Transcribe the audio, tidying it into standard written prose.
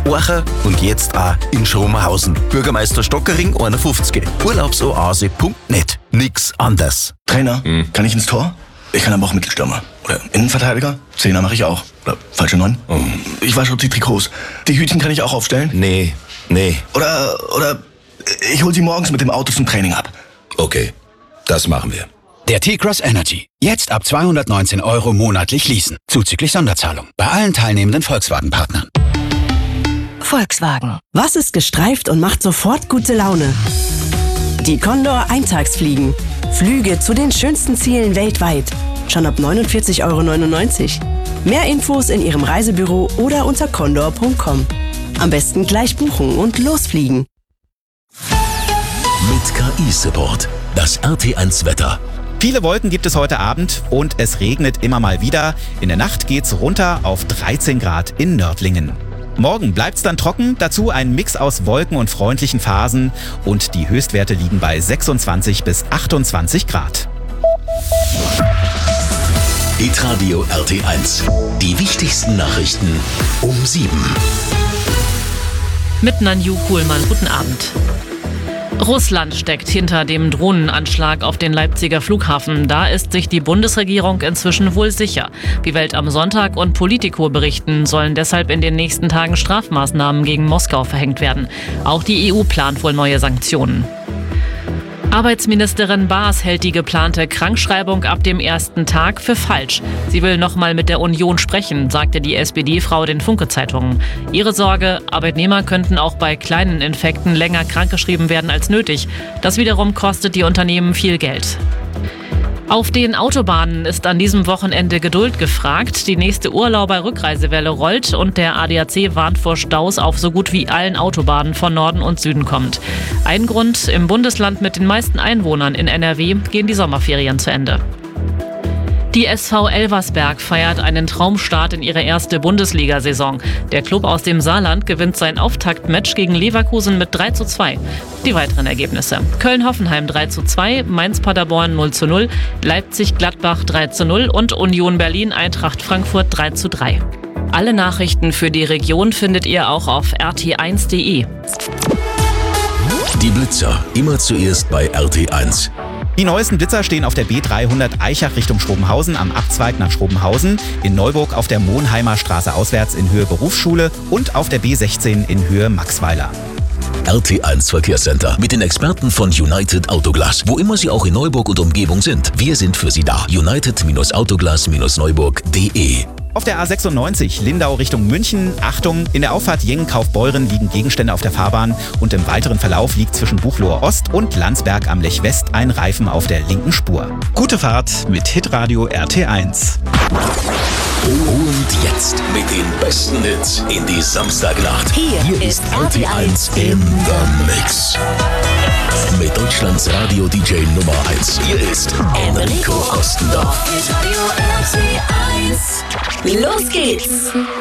Orcha und jetzt auch in Schromenhausen. Bürgermeister Stockering 51. Urlaubsoase.net. Nix anders. Trainer, kann ich ins Tor? Ich kann aber auch Mittelstürmer. Oder Innenverteidiger? Zehner mache ich auch. Oder falsche 9. Ich wasche die Trikots. Die Hütchen kann ich auch aufstellen? Nee. Oder ich hol sie morgens mit dem Auto zum Training ab. Okay, das machen wir. Der T-Cross Energy. Jetzt ab 219 € monatlich leasen. Zuzüglich Sonderzahlung. Bei allen teilnehmenden Volkswagen-Partnern. Volkswagen. Was ist gestreift und macht sofort gute Laune? Die Condor Eintagsfliegen. Flüge zu den schönsten Zielen weltweit. Schon ab 49,99 €. Mehr Infos in Ihrem Reisebüro oder unter condor.com. Am besten gleich buchen und losfliegen. Mit KI-Support. Das RT1 Wetter. Viele Wolken gibt es heute Abend und es regnet immer mal wieder. In der Nacht geht's runter auf 13 Grad in Nördlingen. Morgen bleibt's dann trocken, dazu ein Mix aus Wolken und freundlichen Phasen und die Höchstwerte liegen bei 26 bis 28 Grad. Hitradio RT1. Die wichtigsten Nachrichten um 7. Mit Nanju Kuhlmann. Guten Abend. Russland steckt hinter dem Drohnenanschlag auf den Leipziger Flughafen. Da ist sich die Bundesregierung inzwischen wohl sicher. Wie Welt am Sonntag und Politico berichten, sollen deshalb in den nächsten Tagen Strafmaßnahmen gegen Moskau verhängt werden. Auch die EU plant wohl neue Sanktionen. Arbeitsministerin Baas hält die geplante Krankschreibung ab dem ersten Tag für falsch. Sie will nochmal mit der Union sprechen, sagte die SPD-Frau den Funke-Zeitungen. Ihre Sorge, Arbeitnehmer könnten auch bei kleinen Infekten länger krankgeschrieben werden als nötig. Das wiederum kostet die Unternehmen viel Geld. Auf den Autobahnen ist an diesem Wochenende Geduld gefragt. Die nächste Urlauber-Rückreisewelle rollt und der ADAC warnt vor Staus auf so gut wie allen Autobahnen von Norden und Süden kommt. Ein Grund: im Bundesland mit den meisten Einwohnern in NRW gehen die Sommerferien zu Ende. Die SV Elversberg feiert einen Traumstart in ihre erste Bundesliga-Saison. Der Klub aus dem Saarland gewinnt sein Auftaktmatch gegen Leverkusen mit 3:2. Die weiteren Ergebnisse: Köln-Hoffenheim 3:2, Mainz-Paderborn 0:0, Leipzig-Gladbach 3:0 und Union Berlin-Eintracht Frankfurt 3:3. Alle Nachrichten für die Region findet ihr auch auf rt1.de. Die Blitzer. Immer zuerst bei RT1. Die neuesten Blitzer stehen auf der B300 Aichach Richtung Schrobenhausen am Abzweig nach Schrobenhausen, in Neuburg auf der Monheimer Straße auswärts in Höhe Berufsschule und auf der B16 in Höhe Maxweiler. RT1 Verkehrscenter mit den Experten von United Autoglas. Wo immer Sie auch in Neuburg und Umgebung sind, wir sind für Sie da. United-Autoglas-Neuburg.de. Auf der A96 Lindau Richtung München, Achtung, in der Auffahrt Jengen-Kaufbeuren liegen Gegenstände auf der Fahrbahn und im weiteren Verlauf liegt zwischen Buchloe Ost und Landsberg am Lech West ein Reifen auf der linken Spur. Gute Fahrt mit Hitradio RT1. Und jetzt mit den besten Hits in die Samstagnacht. Hier ist RT1 in the Mix. Mit Deutschlands Radio-DJ Nummer 1. Hier ist Enrico Ostendorf. Los geht's!